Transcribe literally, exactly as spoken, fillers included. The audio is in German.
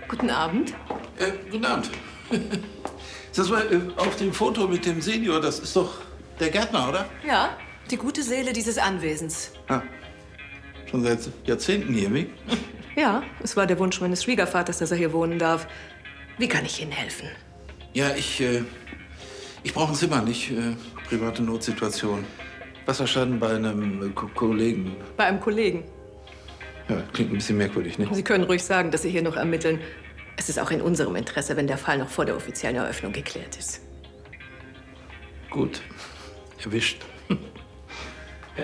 Guten Abend. Äh, guten Abend. Sag mal, äh, auf dem Foto mit dem Senior, das ist doch der Gärtner, oder? Ja, die gute Seele dieses Anwesens. Ah, schon seit Jahrzehnten hier, wie? Ja, es war der Wunsch meines Schwiegervaters, dass er hier wohnen darf. Wie kann ich Ihnen helfen? Ja, ich, äh, ich brauche ein Zimmer, nicht äh, private Notsituation. Wasserschaden bei einem äh, Ko Kollegen. Bei einem Kollegen. Ja, klingt ein bisschen merkwürdig, ne? Sie können ruhig sagen, dass Sie hier noch ermitteln. Es ist auch in unserem Interesse, wenn der Fall noch vor der offiziellen Eröffnung geklärt ist. Gut. Erwischt. Ja.